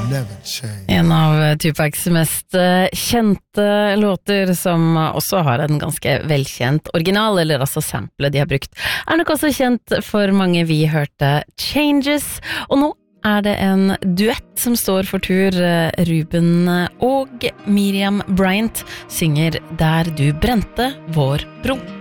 never change. En av Tupacs mest kjente låter, som også har en ganske velkjent original, eller altså sample de har brukt, nok også kjent for mange. Vi hørte Changes, og nå det en duett som står for tur. Ruben og Miriam Bryant synger Der du brente vår bro.